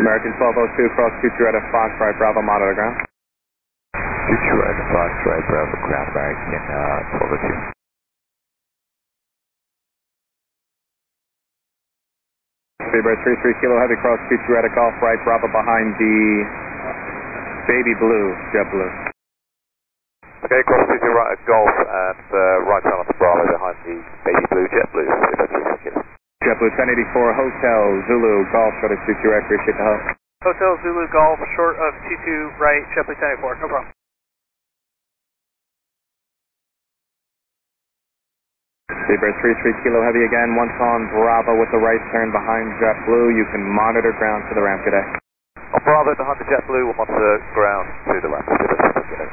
American 1202, cross 22 at a Fox, right, Bravo, monitor ground. 22 at a Fox, right, Bravo, ground, American 1202. Seabird 33 Kilo Heavy, cross 22 at a Golf, right, Bravo, behind the Baby Blue, JetBlue. Okay, cross 22 right at Golf and right down on the Bravo behind the Baby Blue, JetBlue, Seabird 33 Kilo. JetBlue 1084, Hotel Zulu, Golf, short of 22 right, appreciate the help. Hotel Zulu Golf, short of 22 right, JetBlue 1084, no problem. Seabird 33 Kilo Heavy again, once on Bravo with the right turn behind JetBlue, you can monitor ground to the ramp today. On Bravo behind the JetBlue, we'll monitor ground to the ramp.